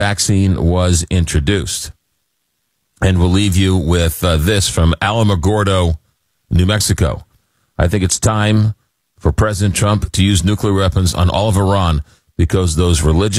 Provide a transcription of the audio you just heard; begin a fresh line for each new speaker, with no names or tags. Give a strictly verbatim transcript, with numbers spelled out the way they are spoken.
vaccine was introduced. And we'll leave you with uh, this from Alamogordo, New Mexico. I think it's time for President Trump to use nuclear weapons on all of Iran because those religious